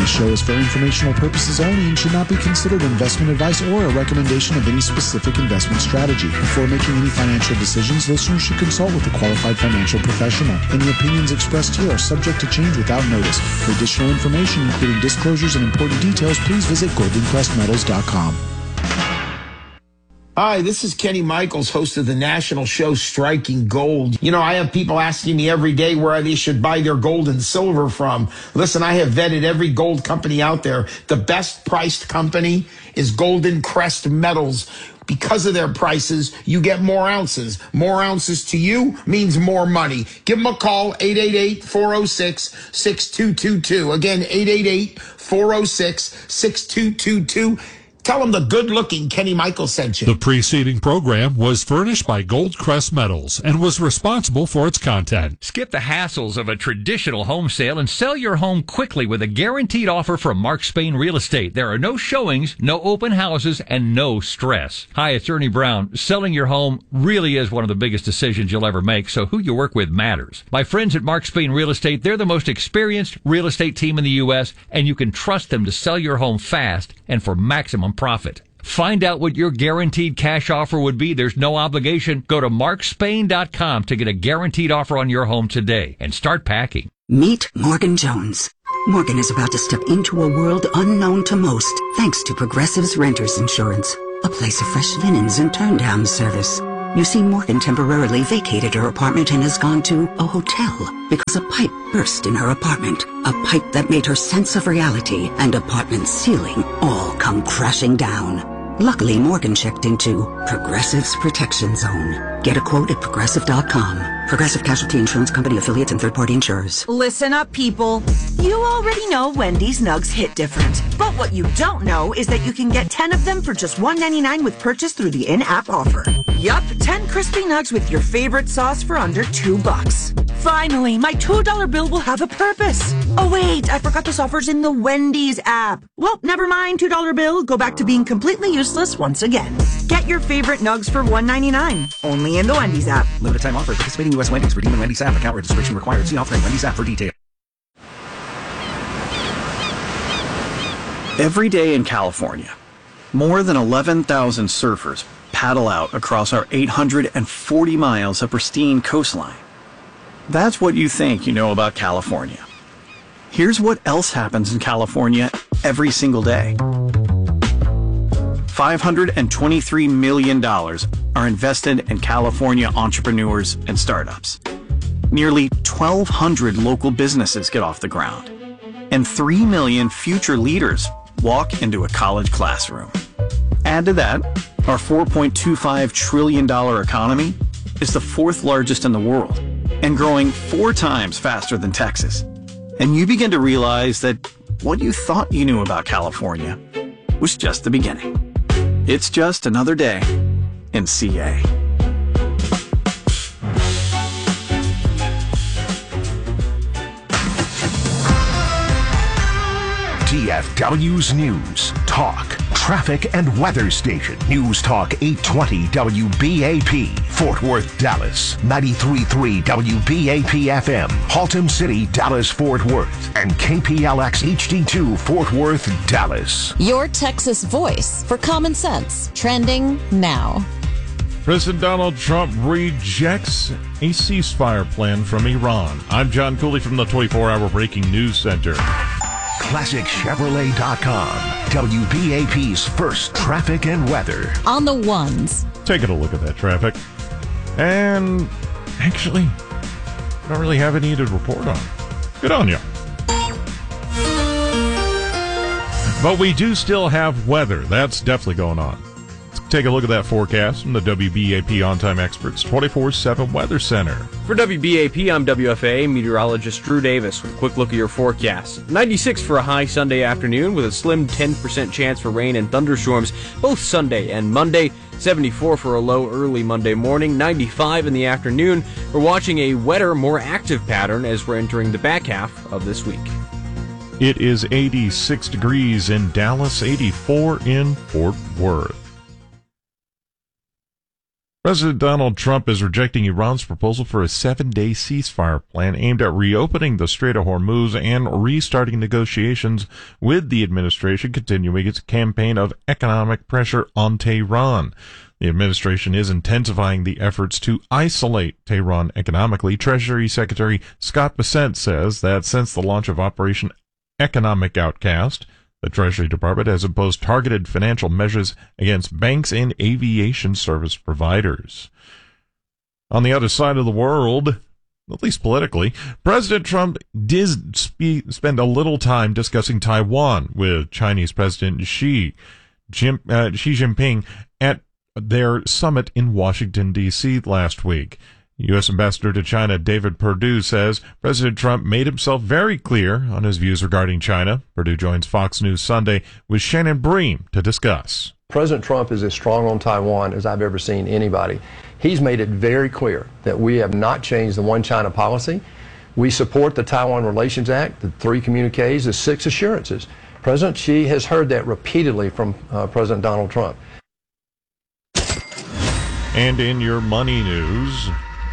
This show is for informational purposes only and should not be considered investment advice or a recommendation of any specific investment strategy. Before making any financial decisions, listeners should consult with a qualified financial professional. Any opinions expressed here are subject to change without notice. For additional information, including disclosures and important details, please visit goldencrestmetals.com. Hi, this is Kenny Michaels, host of the national show Striking Gold. You know, I have people asking me every day where they should buy their gold and silver from. Listen, I have vetted every gold company out there. The best priced company is Golden Crest Metals. Because of their prices, you get more ounces. More ounces to you means more money. Give them a call, 888-406-6222. Again, 888-406-6222. Tell them the good-looking Kenny Michaels sent you. The preceding program was furnished by Goldcrest Metals and was responsible for its content. Skip the hassles of a traditional home sale and sell your home quickly with a guaranteed offer from Mark Spain Real Estate. There are no showings, no open houses, and no stress. Hi, it's Ernie Brown. Selling your home really is one of the biggest decisions you'll ever make, so who you work with matters. My friends at Mark Spain Real Estate, they're the most experienced real estate team in the U.S., and you can trust them to sell your home fast and for maximum profit. Find out what your guaranteed cash offer would be. There's no obligation. Go to markspain.com to get a guaranteed offer on your home today and start packing. Meet Morgan Jones. Morgan is about to step into a world unknown to most, thanks to Progressive's Renters Insurance, a place of fresh linens and turn-down service. You see, Morgan temporarily vacated her apartment and has gone to a hotel because a pipe burst in her apartment. A pipe that made her sense of reality and apartment ceiling all come crashing down. Luckily, Morgan checked into Progressive's Protection Zone. Get a quote at Progressive.com. Progressive Casualty Insurance Company, affiliates, and third-party insurers. Listen up, people. You already know Wendy's Nugs hit different. But what you don't know is that you can get 10 of them for just $1.99 with purchase through the in-app offer. Yup, 10 crispy nugs with your favorite sauce for under $2. Finally, my $2 bill will have a purpose. Oh wait, I forgot this offer's in the Wendy's app. Well, never mind, $2 bill. Go back to being completely useless once again. Get your favorite nugs for $1.99. Only in the Wendy's app. Limited time offer. Participating U.S. Wendy's. Redeem in Wendy's app. Account registration required. See offer in Wendy's app for details. Every day in California, more than 11,000 surfers paddle out across our 840 miles of pristine coastline. That's what you think you know about California. Here's what else happens in California every single day. $523 million are invested in California entrepreneurs and startups. Nearly 1,200 local businesses get off the ground. And 3 million future leaders walk into a college classroom. Add to that, our $4.25 trillion economy is the fourth largest in the world and growing 4 times faster than Texas. And you begin to realize that what you thought you knew about California was just the beginning. It's just another day in CA. DFW's News, Talk, Traffic and Weather Station. News Talk 820 WBAP, Fort Worth, Dallas. 93.3 WBAP FM, Haltom City, Dallas, Fort Worth. And KPLX HD2, Fort Worth, Dallas. Your Texas voice for common sense. Trending now. President Donald Trump rejects a ceasefire plan from Iran. I'm John Cooley from the 24-Hour Breaking News Center. ClassicChevrolet.com, WBAP's first traffic and weather. On the ones. Taking a look at that traffic. And actually, don't really have any to report on. Good on you. But we do still have weather. That's definitely going on. Let's take a look at that forecast from the WBAP On-Time Experts 24/7 Weather Center. For WBAP, I'm WFA meteorologist Drew Davis with a quick look at your forecast. 96 for a high Sunday afternoon with a slim 10% chance for rain and thunderstorms both Sunday and Monday. 74 for a low early Monday morning, 95 in the afternoon. We're watching a wetter, more active pattern as we're entering the back half of this week. It is 86 degrees in Dallas, 84 in Fort Worth. President Donald Trump is rejecting Iran's proposal for a 7-day ceasefire plan aimed at reopening the Strait of Hormuz and restarting negotiations, with the administration continuing its campaign of economic pressure on Tehran. The administration is intensifying the efforts to isolate Tehran economically. Treasury Secretary Scott Bessent says that since the launch of Operation Economic Outcast, the Treasury Department has imposed targeted financial measures against banks and aviation service providers. On the other side of the world, at least politically, President Trump did spend a little time discussing Taiwan with Chinese President Xi Jinping at their summit in Washington, D.C. last week. U.S. Ambassador to China David Perdue says President Trump made himself very clear on his views regarding China. Perdue joins Fox News Sunday with Shannon Bream to discuss. President Trump is as strong on Taiwan as I've ever seen anybody. He's made it very clear that we have not changed the One China policy. We support the Taiwan Relations Act, the 3 communiques, the 6 assurances. President Xi has heard that repeatedly from President Donald Trump. And in your money news,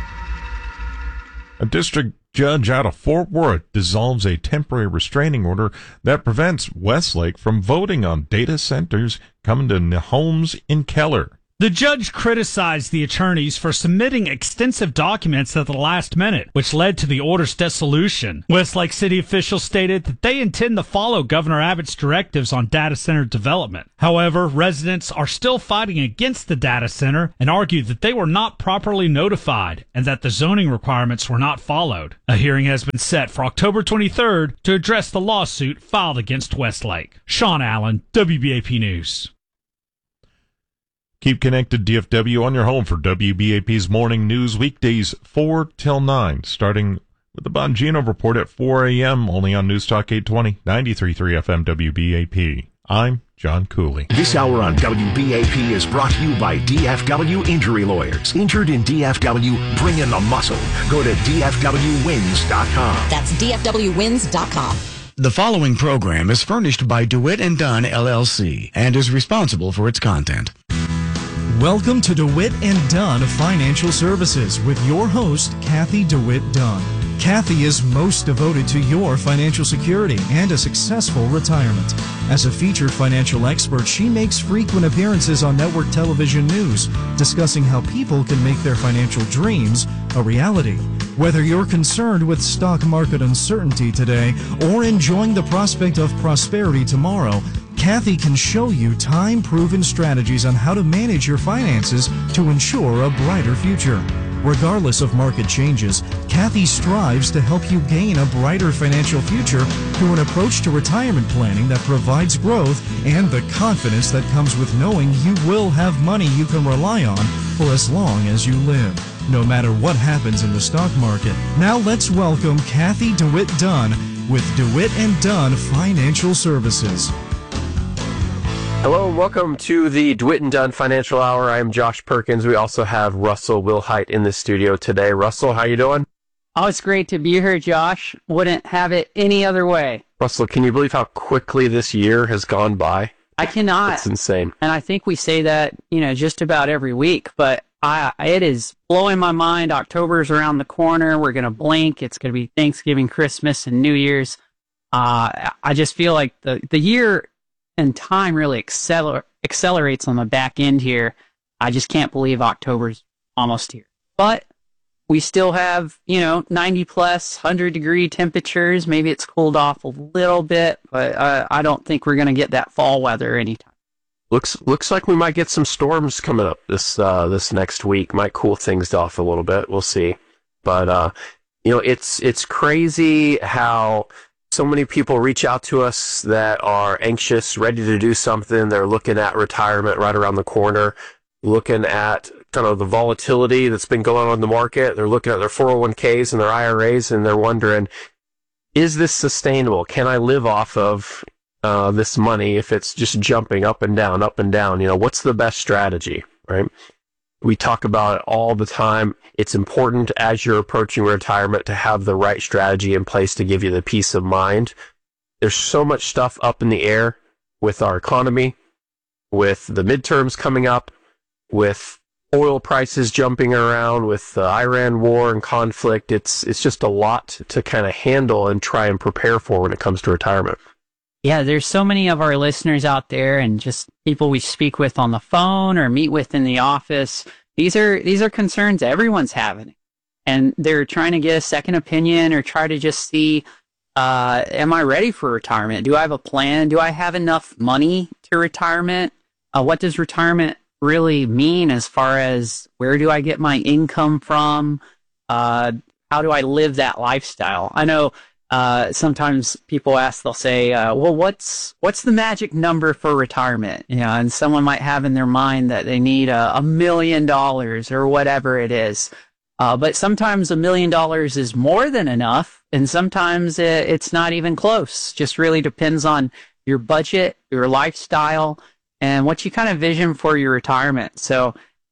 a district judge out of Fort Worth dissolves a temporary restraining order that prevents Westlake from voting on data centers coming to homes in Keller. The judge criticized the attorneys for submitting extensive documents at the last minute, which led to the order's dissolution. Westlake City officials stated that they intend to follow Governor Abbott's directives on data center development. However, residents are still fighting against the data center and argued that they were not properly notified and that the zoning requirements were not followed. A hearing has been set for October 23rd to address the lawsuit filed against Westlake. Sean Allen, WBAP News. Keep connected, DFW, on your home for WBAP's morning news weekdays 4 till 9, starting with the Bongino Report at 4 a.m., only on News Talk 820, 93.3 FM WBAP. I'm John Cooley. This hour on WBAP is brought to you by DFW Injury Lawyers. Injured in DFW, bring in the muscle. Go to DFWWins.com. That's DFWWins.com. The following program is furnished by DeWitt & Dunn, LLC, and is responsible for its content. Welcome to DeWitt & Dunn Financial Services with your host, Kathy DeWitt Dunn. Kathy is most devoted to your financial security and a successful retirement. As a featured financial expert, she makes frequent appearances on network television news, discussing how people can make their financial dreams a reality. Whether you're concerned with stock market uncertainty today or enjoying the prospect of prosperity tomorrow, Kathy can show you time-proven strategies on how to manage your finances to ensure a brighter future. Regardless of market changes, Kathy strives to help you gain a brighter financial future through an approach to retirement planning that provides growth and the confidence that comes with knowing you will have money you can rely on for as long as you live, no matter what happens in the stock market. Now let's welcome Kathy DeWitt Dunn with DeWitt & Dunn Financial Services. Hello and welcome to the DeWitt & Dunn Financial Hour. I'm Josh Perkins. We also have Russell Wilhite in the studio today. Russell, how you doing? Oh, it's great to be here, Josh. Wouldn't have it any other way. Russell, can you believe how quickly this year has gone by? I cannot. It's insane. And I think we say that, just about every week, but it is blowing my mind. October's around the corner. We're going to blink. It's going to be Thanksgiving, Christmas, and New Year's. I just feel like the year and time really accelerates on the back end here. I just can't believe October's almost here. But we still have, 90 plus, 100-degree temperatures. Maybe it's cooled off a little bit, but I don't think we're going to get that fall weather anytime. Looks like we might get some storms coming up this next week. Might cool things off a little bit. We'll see. But it's crazy how so many people reach out to us that are anxious, ready to do something. They're looking at retirement right around the corner, looking at kind of the volatility that's been going on in the market. They're looking at their 401ks and their IRAs, and they're wondering, is this sustainable? Can I live off of this money if it's just jumping up and down, up and down? What's the best strategy, right? We talk about it all the time. It's important as you're approaching retirement to have the right strategy in place to give you the peace of mind. There's so much stuff up in the air with our economy, with the midterms coming up, with oil prices jumping around, with the Iran war and conflict. It's just a lot to kind of handle and try and prepare for when it comes to retirement. Yeah, there's so many of our listeners out there and just people we speak with on the phone or meet with in the office. These are concerns everyone's having. And they're trying to get a second opinion or try to just see, am I ready for retirement? Do I have a plan? Do I have enough money to retirement? What does retirement really mean as far as where do I get my income from? How do I live that lifestyle? I know sometimes people ask, they'll say, well, what's the magic number for retirement? You know, and someone might have in their mind that they need $1 million or whatever it is. But sometimes $1 million is more than enough, and sometimes it's not even close. Just really depends on your budget, your lifestyle, and what you kind of vision for your retirement. So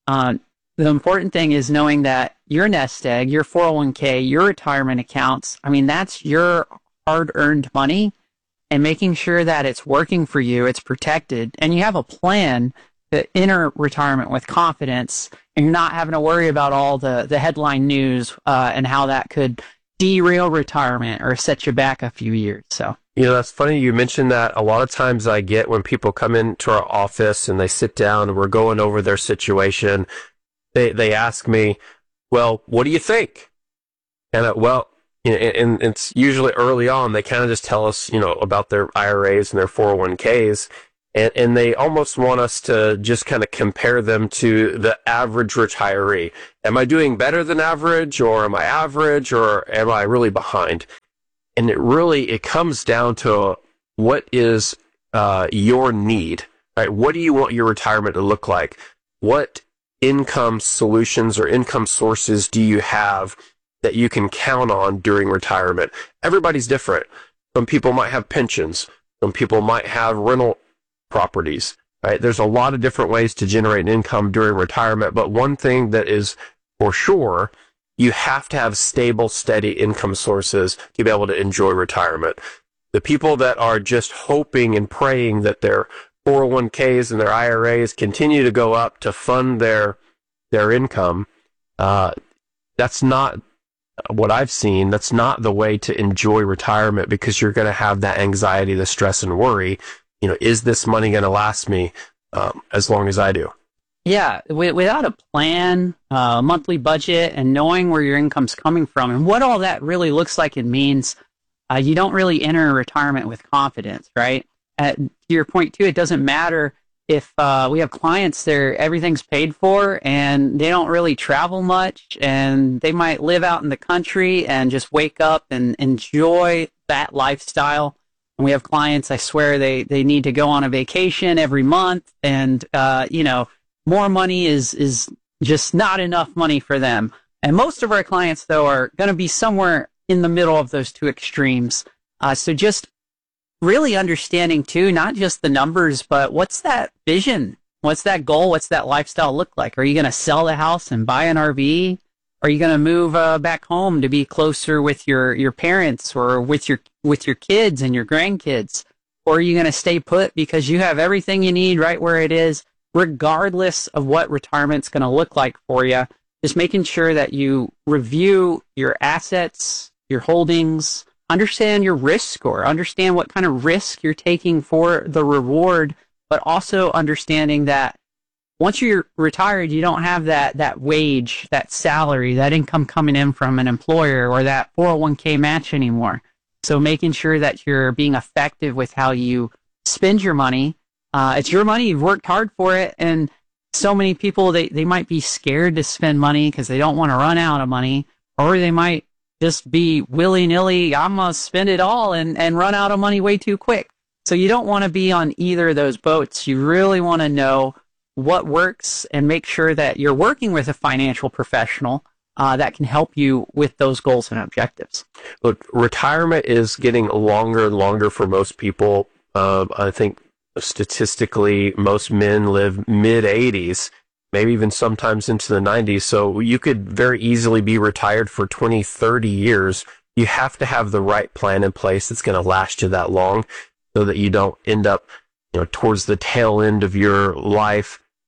the important thing is knowing that your nest egg, your 401k, your retirement accounts, I mean, that's your hard-earned money, and making sure that it's working for you, it's protected, and you have a plan to enter retirement with confidence, and you're not having to worry about all the headline news and how that could derail retirement or set you back a few years. So, you know, that's funny you mentioned that. A lot of times I get when people come into our office and they sit down and we're going over their situation, they ask me, well, what do you think? And and it's usually early on, they kind of just tell us, you know, about their IRAs and their 401ks. And they almost want us to just kind of compare them to the average retiree. Am I doing better than average, or am I average, or am I really behind? And it comes down to what is your need, right? What do you want your retirement to look like? What income solutions or income sources do you have that you can count on during retirement? Everybody's different. Some people might have pensions. Some people might have rental properties, right? There's a lot of different ways to generate an income during retirement, but one thing that is for sure, you have to have stable, steady income sources to be able to enjoy retirement. The people that are just hoping and praying that their 401ks and their IRAs continue to go up to fund their income, that's not what I've seen. That's not the way to enjoy retirement, because you're going to have that anxiety, the stress, and worry. You know, is this money going to last me as long as I do? Yeah, without a plan, monthly budget, and knowing where your income's coming from and what all that really looks like and means, you don't really enter retirement with confidence, right? To your point, too, it doesn't matter if we have clients there, everything's paid for, and they don't really travel much, and they might live out in the country and just wake up and enjoy that lifestyle. And we have clients, I swear, they need to go on a vacation every month, and, more money is just not enough money for them. And most of our clients, though, are going to be somewhere in the middle of those two extremes. So just really understanding, too, not just the numbers, but what's that vision? What's that goal? What's that lifestyle look like? Are you going to sell the house and buy an RV? Are you going to move back home to be closer with your parents or with your kids and your grandkids? Or are you going to stay put because you have everything you need right where it is, regardless of what retirement's going to look like for you? Just making sure that you review your assets, your holdings, understand your risk score, understand what kind of risk you're taking for the reward, but also understanding that once you're retired, you don't have that wage, that salary, that income coming in from an employer or that 401k match anymore. So making sure that you're being effective with how you spend your money. It's your money. You've worked hard for it. And so many people, they might be scared to spend money because they don't want to run out of money, or they might just be willy-nilly, I'm going to spend it all and run out of money way too quick. So you don't want to be on either of those boats. You really want to know what works and make sure that you're working with a financial professional that can help you with those goals and objectives. Look, retirement is getting longer and longer for most people. I think statistically, most men live mid-80s, maybe even sometimes into the 90s. So you could very easily be retired for 20, 30 years. You have to have the right plan in place that's going to last you that long so that you don't end up, towards the tail end of your life,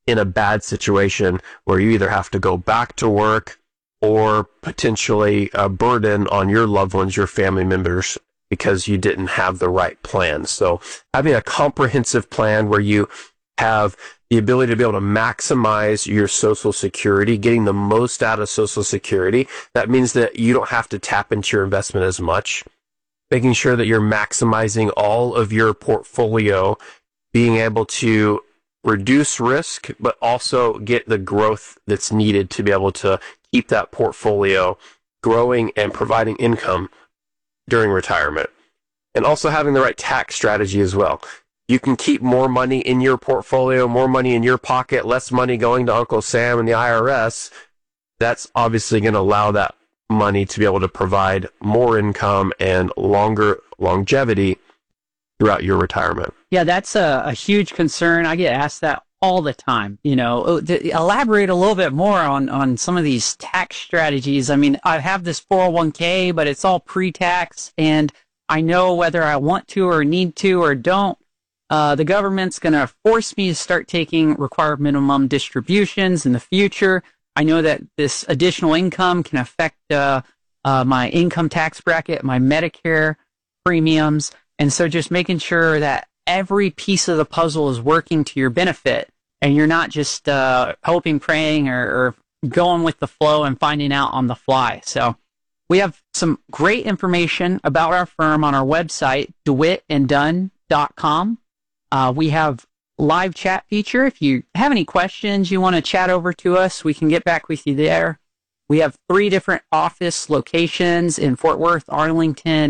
in a bad situation where you either have to go back to work or potentially a burden on your loved ones, your family members, because you didn't have the right plan. So having a comprehensive plan where you have the ability to be able to maximize your Social Security, getting the most out of Social Security, that means that you don't have to tap into your investment as much. Making sure that you're maximizing all of your portfolio, being able to reduce risk, but also get the growth that's needed to be able to keep that portfolio growing and providing income during retirement. And also having the right tax strategy as well. You can keep more money in your portfolio, more money in your pocket, less money going to Uncle Sam and the IRS. That's obviously going to allow that money to be able to provide more income and longer longevity throughout your retirement. Yeah, that's a huge concern. I get asked that all the time. Elaborate a little bit more on some of these tax strategies. I mean, I have this 401k, but it's all pre-tax, and I know whether I want to or need to or don't. The government's going to force me to start taking required minimum distributions in the future. I know that this additional income can affect my income tax bracket, my Medicare premiums. And so just making sure that every piece of the puzzle is working to your benefit and you're not just hoping, praying, or going with the flow and finding out on the fly. So we have some great information about our firm on our website, DeWittandDunn.com. We have live chat feature. If you have any questions you want to chat over to us, we can get back with you there. We have 3 different office locations in Fort Worth, Arlington,